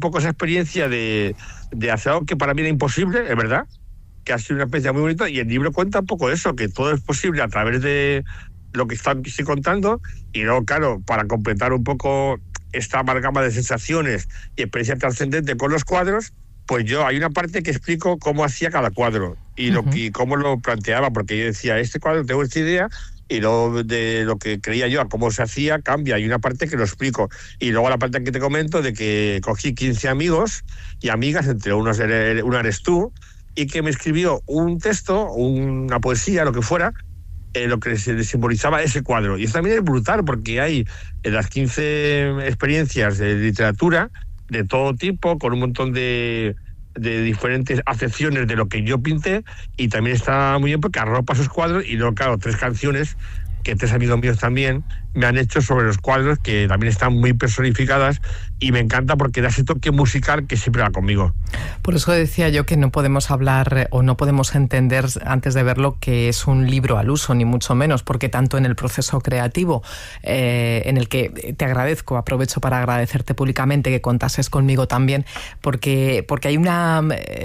poco esa experiencia de hacer algo que para mí era imposible, es verdad, que ha sido una experiencia muy bonita, y el libro cuenta un poco eso, que todo es posible a través de lo que estoy contando, y luego, claro, para completar un poco esta amalgama de sensaciones y experiencia trascendente con los cuadros, pues hay una parte que explico cómo hacía cada cuadro y cómo lo planteaba, porque yo decía, este cuadro tengo esta idea, y luego de lo que creía yo a cómo se hacía, cambia. Hay una parte que lo explico. Y luego la parte que te comento de que cogí 15 amigos y amigas, entre unos uno eres tú, y que me escribió un texto, una poesía, lo que fuera, lo que se simbolizaba ese cuadro. Y eso también es brutal, porque hay en las 15 experiencias de literatura de todo tipo, con un montón de diferentes acepciones de lo que yo pinté, y también está muy bien porque arropa esos cuadros. Y luego, claro, 3 canciones que 3 amigos míos también me han hecho sobre los cuadros, que también están muy personificadas, y me encanta porque da ese toque musical que siempre va conmigo. Por eso decía yo que no podemos hablar o no podemos entender antes de verlo que es un libro al uso, ni mucho menos, porque tanto en el proceso creativo, en el que te agradezco, aprovecho para agradecerte públicamente que contases conmigo también, porque hay una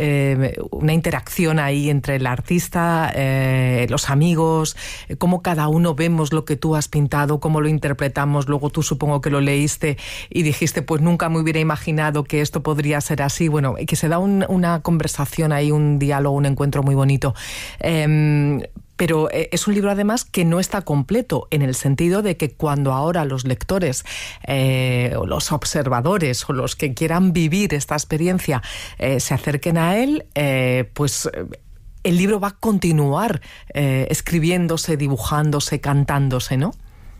interacción ahí entre el artista, los amigos, cómo cada uno vemos lo que tú has pintado, cómo lo interpretamos. Luego tú supongo que lo leíste y dijiste, pues nunca me hubiera imaginado que esto podría ser así. Bueno, que se da una conversación ahí, un diálogo, un encuentro muy bonito. Pero es un libro además que no está completo, en el sentido de que cuando ahora los lectores, o los observadores, o los que quieran vivir esta experiencia, se acerquen a él, pues el libro va a continuar escribiéndose, dibujándose, cantándose, ¿no?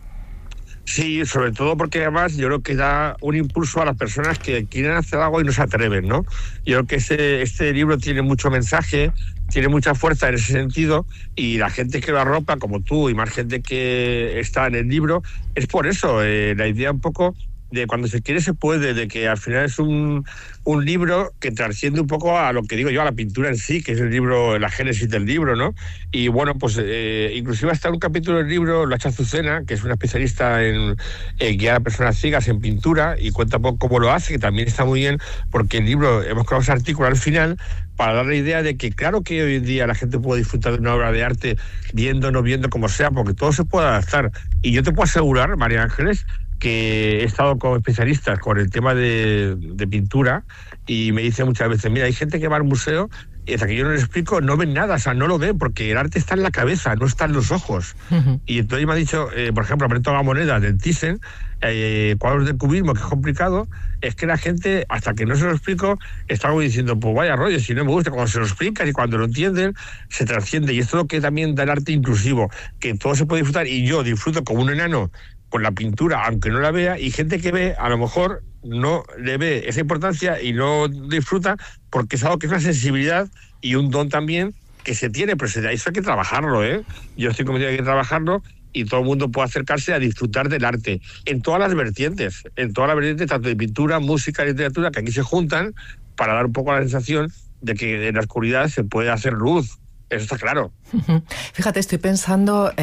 Sí, sobre todo porque además yo creo que da un impulso a las personas que quieren hacer algo y no se atreven, ¿no? Yo creo que este libro tiene mucho mensaje, tiene mucha fuerza en ese sentido, y la gente que lo arropa, como tú y más gente que está en el libro, es por eso, la idea un poco de cuando se quiere se puede, de que al final es un libro que trasciende un poco a lo que digo yo, a la pintura en sí, que es el libro, la génesis del libro, ¿no? Y bueno, pues inclusive hasta un capítulo del libro lo ha hecho Azucena, que es una especialista en guiar a personas ciegas en pintura, y cuenta un poco cómo lo hace, que también está muy bien, porque el libro, hemos creado ese artículo al final para dar la idea de que claro que hoy en día la gente puede disfrutar de una obra de arte viendo o no viendo, como sea, porque todo se puede adaptar. Y yo te puedo asegurar, María Ángeles, que he estado con especialistas con el tema de pintura, y me dice muchas veces, mira, hay gente que va al museo y hasta que yo no les explico no ven nada, o sea, no lo ven, porque el arte está en la cabeza, no está en los ojos. Y entonces me ha dicho, por ejemplo, Alberto Gamoneda del Thyssen, cuadros de cubismo, que es complicado, es que la gente, hasta que no se lo explico, está como diciendo, pues vaya rollo, si no me gusta. Cuando se lo explicas y cuando lo entienden, se trasciende. Y esto es lo que también da el arte inclusivo, que todo se puede disfrutar, y yo disfruto como un enano con la pintura, aunque no la vea, y gente que ve, a lo mejor no le ve esa importancia y no disfruta, porque es algo que es una sensibilidad y un don también que se tiene, pero eso hay que trabajarlo, ¿eh? Yo estoy convencido de que hay que trabajarlo, y todo el mundo puede acercarse a disfrutar del arte, en todas las vertientes, tanto de pintura, música, literatura, que aquí se juntan para dar un poco la sensación de que en la oscuridad se puede hacer luz. Eso está claro. Fíjate, estoy pensando,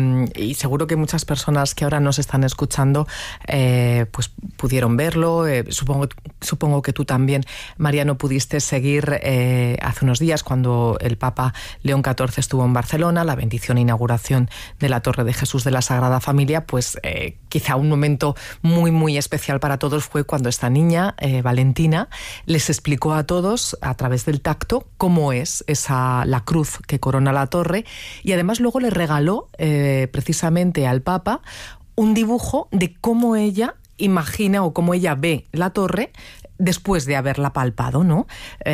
y seguro que muchas personas que ahora nos están escuchando pues pudieron verlo, supongo que tú también, Mariano, pudiste seguir hace unos días, cuando el Papa León XIV estuvo en Barcelona, la bendición e inauguración de la Torre de Jesús de la Sagrada Familia. Pues quizá un momento muy, muy especial para todos fue cuando esta niña, Valentina, les explicó a todos, a través del tacto, cómo es la cruz que corona la torre, y además luego le regaló precisamente al Papa un dibujo de cómo ella imagina o cómo ella ve la torre después de haberla palpado, ¿no?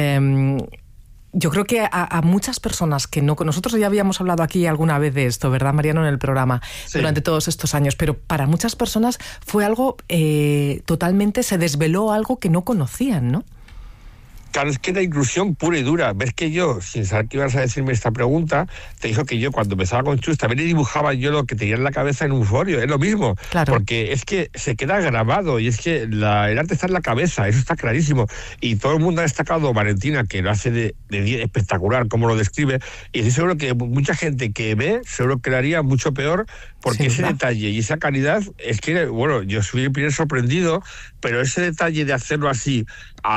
Yo creo que a muchas personas que no... Nosotros ya habíamos hablado aquí alguna vez de esto, ¿verdad, Mariano?, en el programa, sí, durante todos estos años, pero para muchas personas fue algo totalmente... se desveló algo que no conocían, ¿no? Claro, es que era inclusión pura y dura. Ves que yo, sin saber que ibas a decirme esta pregunta, te dijo que yo cuando empezaba con Chus también le dibujaba yo lo que tenía en la cabeza en un folio. Es lo mismo, claro, porque es que se queda grabado, y es que el arte está en la cabeza, eso está clarísimo. Y todo el mundo ha destacado Valentina, que lo hace de espectacular, como lo describe, y estoy seguro que mucha gente que ve, seguro que lo haría mucho peor, porque ese detalle y esa calidad, es que, bueno, yo soy el primer sorprendido, pero ese detalle de hacerlo así,